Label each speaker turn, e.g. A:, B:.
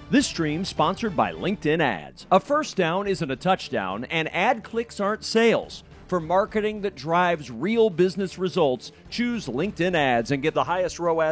A: This stream sponsored by LinkedIn Ads. A first down isn't a touchdown, and ad clicks aren't sales. For marketing that drives real business results, choose LinkedIn Ads and get the highest ROAS